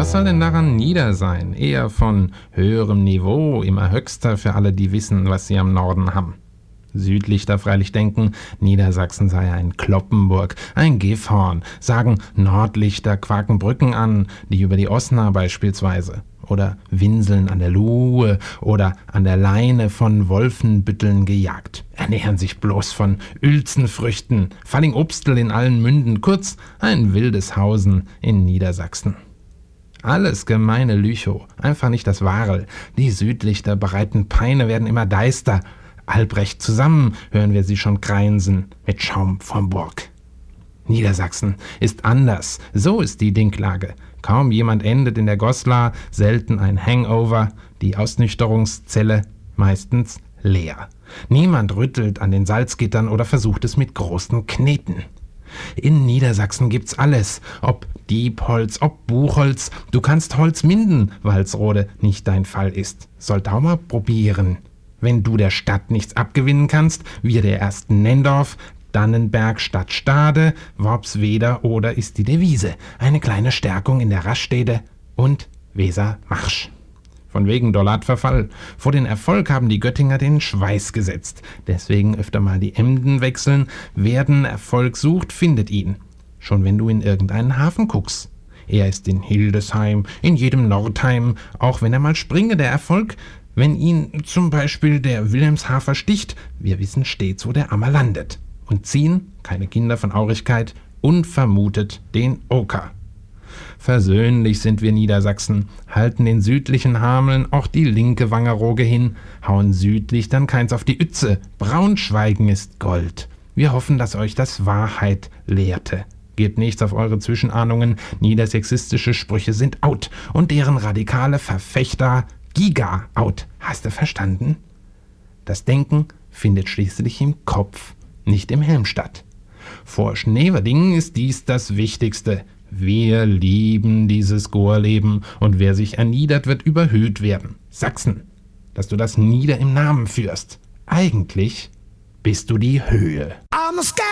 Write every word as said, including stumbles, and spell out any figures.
Was soll denn daran nieder sein? Eher von höherem Niveau, immer höchster für alle, die wissen, was sie am Norden haben. Südlichter freilich denken, Niedersachsen sei ein Cloppenburg, ein Gifhorn, sagen Nordlichter quaken Brücken an, die über die Osna beispielsweise, oder winseln an der Luhe oder an der Leine von Wolfenbütteln gejagt, ernähren sich bloß von Uelzenfrüchten, Falling-Obstel in allen Münden, kurz ein wildes Hausen in Niedersachsen. Alles gemeine Lüchow, einfach nicht das Wahre. Die Südlichter bereiten Peine werden immer deister. Albrecht zusammen hören wir sie schon greinsen mit Schaum vom Burg. Niedersachsen ist anders, so ist die Dinklage. Kaum jemand endet in der Goslar, selten ein Hangover, die Ausnüchterungszelle meistens leer. Niemand rüttelt an den Salzgittern oder versucht es mit großen Kneten. In Niedersachsen gibt's alles, ob Diebholz, ob Buchholz, du kannst Holz minden, Walsrode nicht dein Fall ist. Sollt auch mal probieren. Wenn du der Stadt nichts abgewinnen kannst, wir der ersten Nenndorf, Dannenberg statt Stade, Worpsweder oder ist die Devise. Eine kleine Stärkung in der Raststätte und Weser Marsch. Von wegen Dollatverfall. Vor den Erfolg haben die Göttinger den Schweiß gesetzt. Deswegen öfter mal die Emden wechseln. Wer den Erfolg sucht, findet ihn. Schon wenn du in irgendeinen Hafen guckst. Er ist in Hildesheim, in jedem Nordheim, auch wenn er mal springe, der Erfolg. Wenn ihn zum Beispiel der Wilhelmshafer sticht, wir wissen stets, wo der Ammer landet. Und ziehen, keine Kinder von Aurigkeit, unvermutet den Oker. Versöhnlich sind wir Niedersachsen, halten den südlichen Hameln auch die linke Wangerooge hin, hauen südlich dann keins auf die Ütze, Braunschweigen ist Gold. Wir hoffen, dass euch das Wahrheit lehrte. Gebt nichts auf eure Zwischenahnungen, niedersächsistische Sprüche sind out und deren radikale Verfechter giga out. Hast du verstanden? Das Denken findet schließlich im Kopf, nicht im Helm statt. Vor Schneverdingen ist dies das Wichtigste. Wir lieben dieses Gorleben und wer sich erniedert, wird überhöht werden. Sachsen, dass du das Nieder im Namen führst. Eigentlich bist du die Höhe.